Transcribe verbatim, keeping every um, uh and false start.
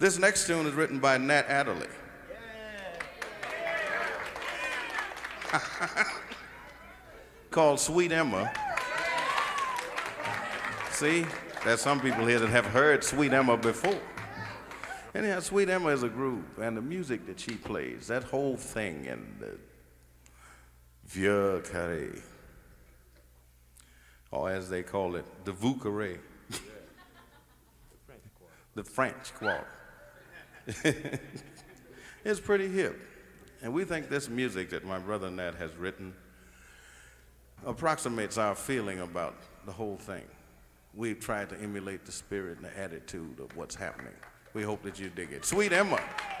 This next tune is written by Nat Adderley. Called Sweet Emma. See, there's some people here that have heard Sweet Emma before. Anyhow, Sweet Emma is a groove, and the music that she plays, that whole thing, and the vieux carré, or as they call it, the vieux carré, the French quarter. It's pretty hip, and we think this music that my brother Nat has written approximates our feeling about the whole thing. We've tried to emulate the spirit and the attitude of what's happening. We hope that you dig it. Sweet Emma.